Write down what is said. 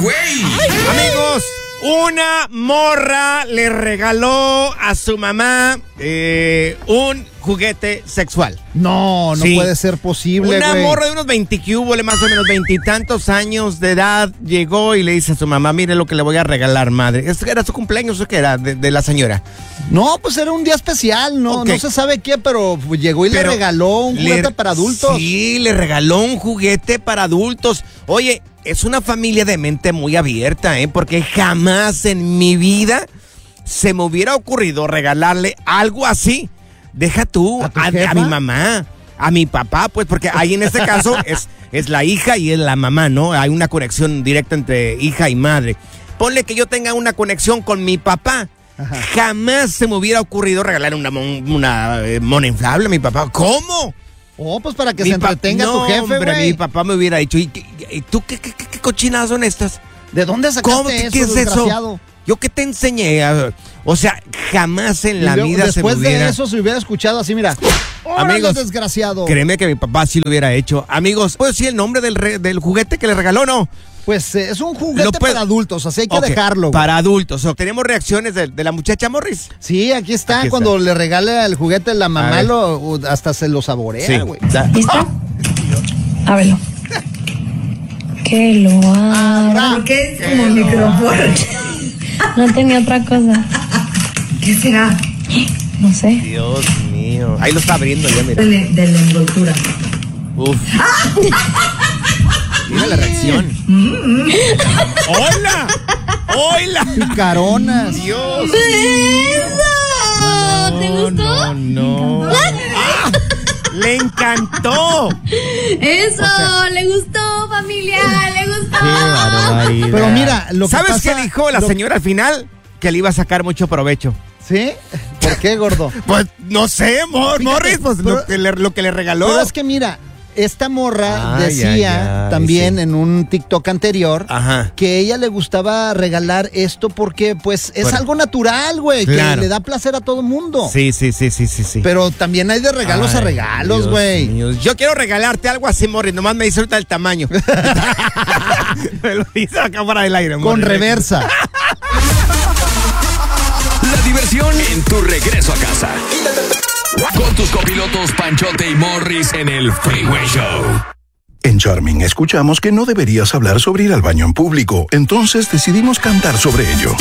güey! Amigos, una morra le regaló a su mamá un juguete sexual. No Sí. puede ser posible, Una güey. morra de unos 20 más o menos 20 y tantos años de edad llegó y le dice a su mamá, mire lo que le voy a regalar, madre. ¿Esto era su cumpleaños o qué era de la señora? No, pues era un día especial, ¿no? Ok. No se sabe qué, pero llegó y le regaló un juguete para adultos. Sí, le regaló un juguete para adultos. Oye, es una familia de mente muy abierta, porque jamás en mi vida se me hubiera ocurrido regalarle algo así. Deja tú, ¿A tu a jefa? mi mamá, a mi papá, pues, porque ahí en este caso es la hija y es la mamá, ¿no? Hay una conexión directa entre hija y madre. Ponle que yo tenga una conexión con mi papá. Ajá. Jamás se me hubiera ocurrido regalar una mona inflable a mi papá. ¿Cómo? Oh, pues para que se entretenga tu jefe, hombre, güey. mi papá me hubiera dicho, ¿y tú qué chinadas son estas? ¿De dónde ¿Cómo? sacaste ¿Qué eso, es eso? desgraciado? ¿Yo qué te enseñé? O sea, jamás en la Y luego, vida se me después hubiera... de eso se hubiera escuchado así, mira. ¡Órale, Amigos, desgraciado! Créeme que mi papá sí lo hubiera hecho. Amigos, ¿puedo decir el nombre del juguete que le regaló, no? Pues es un juguete Lo puedo- para adultos, así hay que Ok, dejarlo, güey. para adultos. Tenemos reacciones de la muchacha Morris. Sí, aquí está. Aquí está. Cuando le regala el juguete, la A mamá ver. hasta se lo saborea, güey. ¿Listo? Ábrelo. Que lo abra. ¿Por qué es como micrófono? No tenía otra cosa. ¿Qué será? No sé. Dios mío. Ahí lo está abriendo ya, mira. De la envoltura. Uf. Mira la reacción. ¡Hola! ¡Hola! Picaronas. Dios. ¡Eso! ¿Te gustó? No. ¡Ah! ¡Le encantó! ¡Eso! ¡Le gustó, familia! ¡Le gustó! ¡Qué barbaridad! Pero mira, lo que ¿Sabes pasa- qué dijo la lo- señora al final? Que le iba a sacar mucho provecho. ¿Sí? ¿Por qué, gordo? Pues no sé, Morris, pues pero- lo que le regaló. Pero es que mira, esta morra Ay, decía ay, también sí. en un TikTok anterior Ajá. que a ella le gustaba regalar esto porque pues es Bueno, algo natural, güey, claro. que le da placer a todo mundo. Sí. Pero también hay de regalos a Ay, regalos, Dios güey. mío. Yo quiero regalarte algo así, Morris. Nomás me dice ahorita el tamaño. Me lo dice acá para el aire, Con Morris. reversa. La diversión en tu regreso a casa. Con tus copilotos Panchote y Morris en el Freeway Show. En Charming escuchamos que no deberías hablar sobre ir al baño en público, entonces decidimos cantar sobre ello.